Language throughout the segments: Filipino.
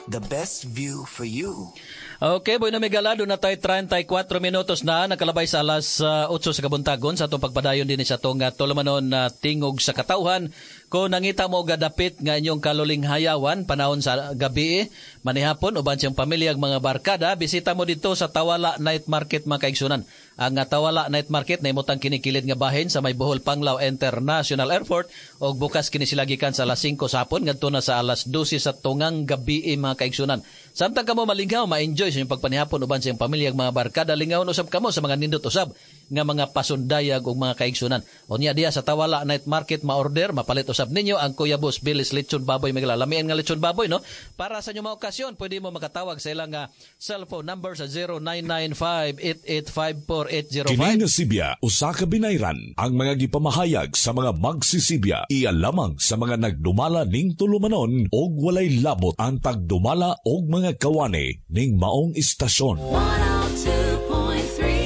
the best view for you. Okay, boy na Migalado na tayo 34 minutos na nakalabay sa alas 8 sa kabuntagon sa itong pagpadayon din sa itong tulumanon na tingog sa katauhan. Kung nangita mo gadapit nga inyong kaluling hayawan, panahon sa gabi, manihapon, uban siyang pamilyang mga barkada, bisita mo dito sa Tawala Night Market mga kaigsunan. Ang Tawala Night Market na imutang kinikilid nga bahin sa may Bohol Panglao International Airport o bukas kinisilagikan sa alas 5 sa hapon ngadto na sa alas 12 sa tungang gabi mga kaigsunan. Samtang kamo malingaw, ma-enjoy sa inyong pagpanihapon uban sa iyong pamilyang mga barkada, lingaw usab kamo sa mga nindot usab nga mga pasundayag o mga kaigsunan. Unya diya sa Tawala Night Market ma-order, mapalit usab ninyo ang Kuya Boss Bilis Lechon Baboy Lamian nga Lechon Baboy, no? Para sa inyong mga okasyon, pwede mo makatawag sa ilang cellphone number sa 0995-8854-805. Kini nga Sibya, usa ka binayran ang mga gipamahayag sa mga magsisibya. Iya lamang sa mga nagdumala ning tulumanon og walay labot ang pagdumala og mga kawani ning maong istasyon. 102.3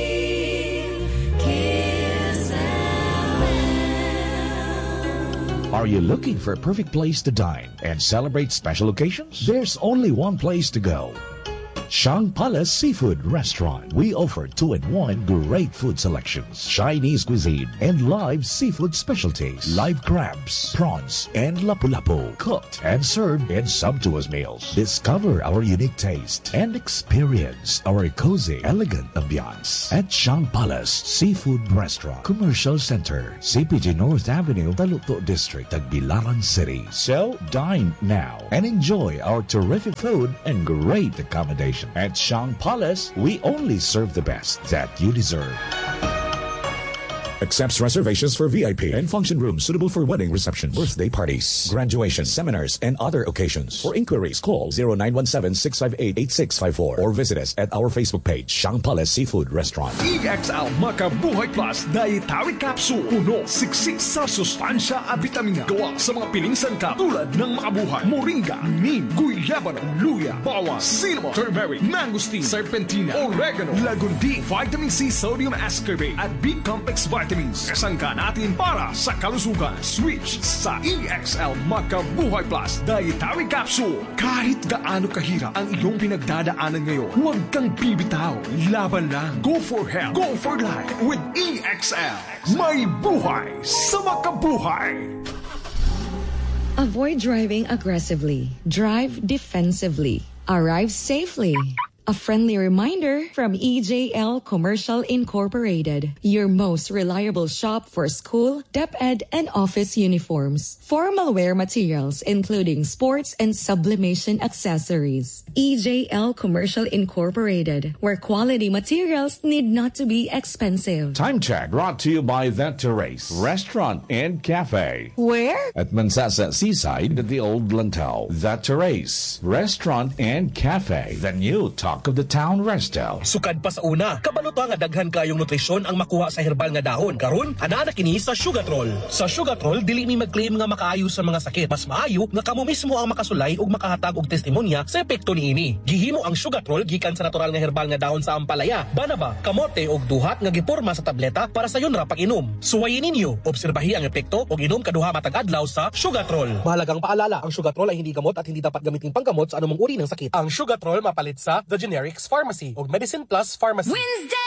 Are you looking for a perfect place to dine and celebrate special occasions? There's only one place to go. Shang Palace Seafood Restaurant. We offer 2-in-1 great food selections, Chinese cuisine, and live seafood specialties, live crabs, prawns, and lapu-lapu, cooked and served in sumptuous meals. Discover our unique taste and experience our cozy, elegant ambiance at Shang Palace Seafood Restaurant, Commercial Center, CPG North Avenue, Taluto District, Tagbilaran City. So, dine now and enjoy our terrific food and great accommodation. At Shang Palace, we only serve the best that you deserve. Accepts reservations for VIP and function rooms suitable for wedding receptions, birthday parties, graduation, seminars, and other occasions. For inquiries, call 0917-658-8654 or visit us at our Facebook page, Shang Palace Seafood Restaurant. EXL Makabuhay Plus Dietary Capsule. Puno, siksik sa sustansya at vitamina. Gawa sa mga piling sangkap tulad ng Makabuhay, moringa, neem, guyabano, luya, bawang, cinnamon, turmeric, mangosteen, serpentina, oregano, lagundi, vitamin C, sodium ascorbate, at B-complex vitamins. Kasangka natin para sa kalusugan. Switch sa EXL Makabuhay Plus Dietary Capsule. Kahit gaano kahirap ang iyong pinagdadaanan ngayon, huwag kang bibitaw. Laban lang. Go for health. Go for life with EXL. May buhay sa makabuhay. Avoid driving aggressively. Drive defensively. Arrive safely. A friendly reminder from EJL Commercial Incorporated, your most reliable shop for school, DepEd, and office uniforms. Formal wear materials, including sports and sublimation accessories. EJL Commercial Incorporated, where quality materials need not to be expensive. Time check brought to you by The Terrace Restaurant and Cafe. Where? At Mansasa Seaside at the Old Lantau. The Terrace Restaurant and Cafe. The new talk of the town resto. Sukad pa sa una, kabalo to nga daghan kayong nutrisyon ang makuha sa herbal nga dahon. Karon, ana kini sa Sugatrol. Sa Sugatrol, dili mi mag-claim nga makaayo sa mga sakit. Mas maayo nga kamo mismo ang makasulay ug makahatag og testimonya sa epekto niini. Gihimo ang Sugatrol gikan sa natural nga herbal nga dahon sa ampalaya, banaba, kamote ug duhat nga giporma sa tableta para sa yon ra pag-inom. Suwayin ninyo, obserbahi ang epekto ug inom kaduha matag adlaw sa Sugatrol. Mahalagang paalala, ang Sugatrol ay hindi gamot at hindi dapat gamitin panggamot sa anumang uri ng sakit. Ang Sugatrol mapalit sa The Generics Pharmacy o Medicine Plus Pharmacy. Wednesday!